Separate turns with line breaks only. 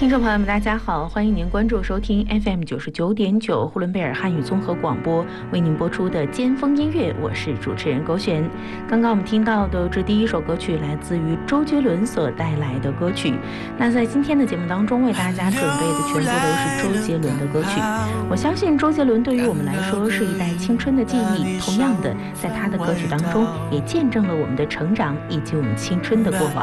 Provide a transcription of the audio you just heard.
听众朋友们，大家好，欢迎您关注收听 FM99.9呼伦贝尔汉语综合广播为您播出的尖峰音乐，我是主持人勾璇。刚刚我们听到的这第一首歌曲来自于周杰伦所带来的歌曲。那在今天的节目当中，为大家准备的全部都是周杰伦的歌曲。我相信周杰伦对于我们来说是一代青春的记忆，同样的，在他的歌曲当中也见证了我们的成长以及我们青春的过往。